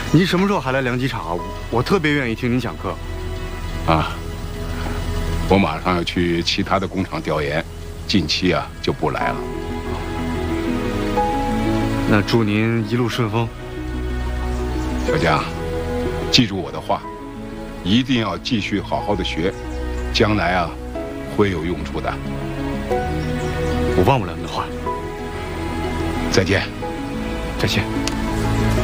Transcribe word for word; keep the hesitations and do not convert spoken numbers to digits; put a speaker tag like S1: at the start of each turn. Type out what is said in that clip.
S1: 您什么时候还来梁机厂啊？我特别愿意听您讲课。
S2: 啊，我马上要去其他的工厂调研，近期啊就不来了。
S1: 那祝您一路顺风。
S2: 小江，记住我的话，一定要继续好好的学，将来啊会有用处的。
S1: 我忘不了您的话。
S2: 再见。
S1: 再见。